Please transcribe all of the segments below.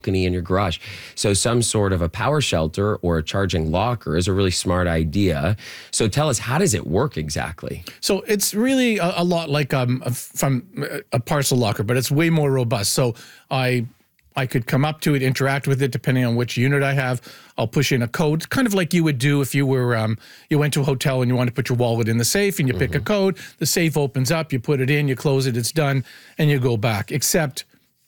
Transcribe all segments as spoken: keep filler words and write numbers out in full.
in your garage. So some sort of a power shelter or a charging locker is a really smart idea. So tell us, how does it work exactly? So it's really a, a lot like um, a, from a parcel locker, but it's way more robust. So I I could come up to it, interact with it, depending on which unit I have. I'll push in a code, kind of like you would do if you were um, you went to a hotel and you want to put your wallet in the safe, and you mm-hmm. pick a code. The safe opens up, you put it in, you close it, it's done, and you go back. Except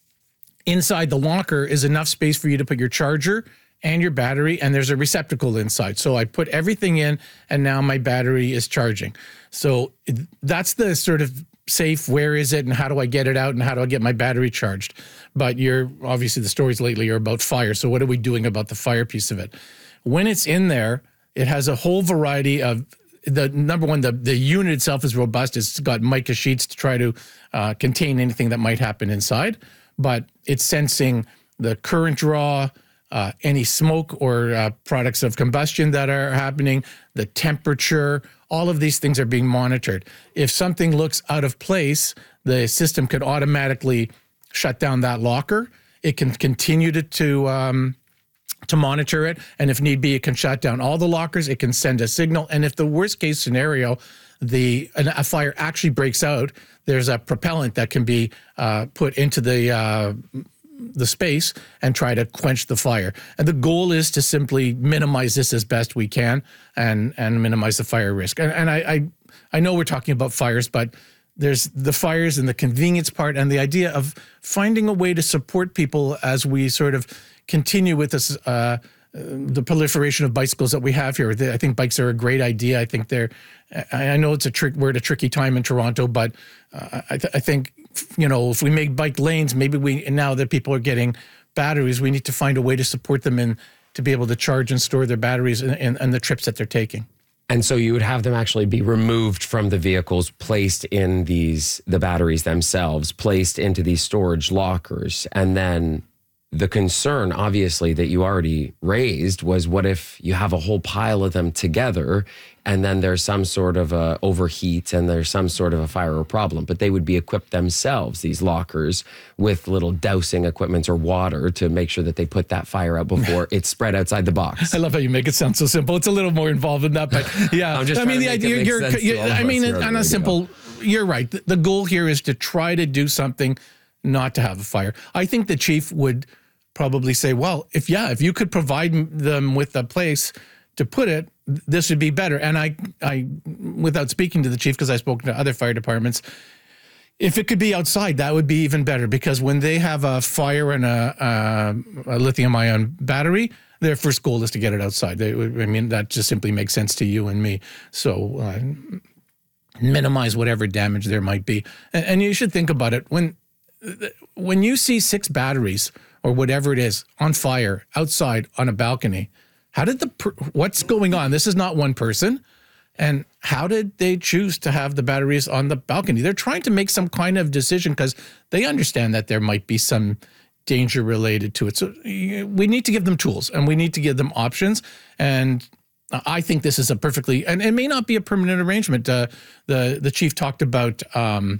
inside the locker is enough space for you to put your charger and your battery, and there's a receptacle inside. So I put everything in, and now my battery is charging. So that's the sort of safe, where is it, and how do I get it out, and how do I get my battery charged? But you're obviously, the stories lately are about fire. So what are we doing about the fire piece of it? When it's in there, it has a whole variety of, the number one, the, the unit itself is robust. It's got mica sheets to try to uh, contain anything that might happen inside. But it's sensing the current draw, uh, any smoke or uh, products of combustion that are happening, the temperature, all of these things are being monitored. If something looks out of place, the system could automatically shut down that locker. It can continue to to, um, to monitor it, and if need be, it can shut down all the lockers. It can send a signal, and if the worst case scenario, the a fire actually breaks out, there's a propellant that can be uh, put into the uh, the space and try to quench the fire. And the goal is to simply minimize this as best we can and and minimize the fire risk. And, and I, I I know we're talking about fires, but there's the fires and the convenience part, and the idea of finding a way to support people as we sort of continue with this. Uh, the proliferation of bicycles that we have here. I think bikes are a great idea. I think they're, I know it's a trick, we're at a tricky time in Toronto, but uh, I, th I think, you know, if we make bike lanes, maybe we, and now that people are getting batteries, we need to find a way to support them in, to be able to charge and store their batteries and, and, and the trips that they're taking. And so you would have them actually be removed from the vehicles, placed in these, the batteries themselves, placed into these storage lockers, and then the concern, obviously, that you already raised was, what if you have a whole pile of them together and then there's some sort of a overheat and there's some sort of a fire or problem? But they would be equipped themselves, these lockers, with little dousing equipment or water to make sure that they put that fire out before it's spread outside the box. I love how you make it sound so simple. It's a little more involved than that, but yeah. I'm just I mean, the idea, you're, you're I mean, on a simple, you're right. The, the goal here is to try to do something not to have a fire. I think the chief would probably say, well, if, yeah, if you could provide them with a place to put it, this would be better. And I, I, without speaking to the chief, because I've spoken to other fire departments, if it could be outside, that would be even better, because when they have a fire and a, a, a lithium ion battery, their first goal is to get it outside. They, I mean, that just simply makes sense to you and me. So uh, minimize whatever damage there might be. And, and you should think about it. When, when you see six batteries or whatever it is on fire outside on a balcony, how did the, what's going on? This is not one person. And how did they choose to have the batteries on the balcony? They're trying to make some kind of decision because they understand that there might be some danger related to it. So we need to give them tools and we need to give them options. And I think this is a perfectly, and it may not be a permanent arrangement. Uh, the, the chief talked about um,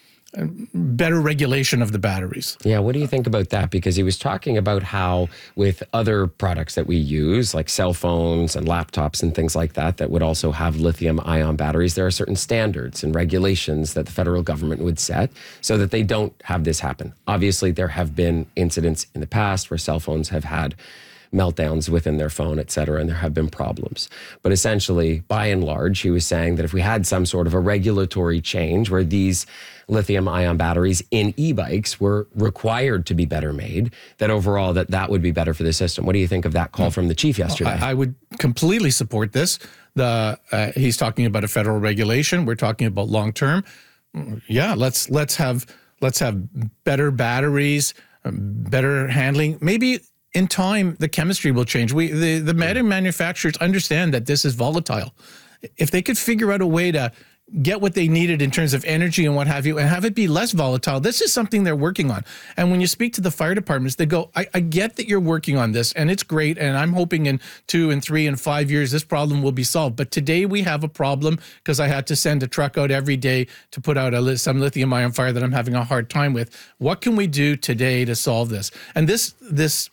better regulation of the batteries. Yeah, what do you think about that? Because he was talking about how with other products that we use, like cell phones and laptops and things like that, that would also have lithium ion batteries, there are certain standards and regulations that the federal government would set so that they don't have this happen. Obviously, there have been incidents in the past where cell phones have had meltdowns within their phone, et cetera, and there have been problems. But essentially, by and large, he was saying that if we had some sort of a regulatory change where these lithium ion batteries in e-bikes were required to be better made, that overall that that would be better for the system. What do you think of that call from the chief yesterday? I, I would completely support this. The uh, he's talking about a federal regulation. We're talking about long term. Yeah, let's let's have let's have better batteries, better handling. Maybe in time, the chemistry will change. We, the, the battery manufacturers understand that this is volatile. If they could figure out a way to get what they needed in terms of energy and what have you, and have it be less volatile, this is something they're working on. And when you speak to the fire departments, they go, I, I get that you're working on this, and it's great, and I'm hoping in two and three and five years this problem will be solved. But today we have a problem because I had to send a truck out every day to put out a, some lithium ion fire that I'm having a hard time with. What can we do today to solve this? And this, this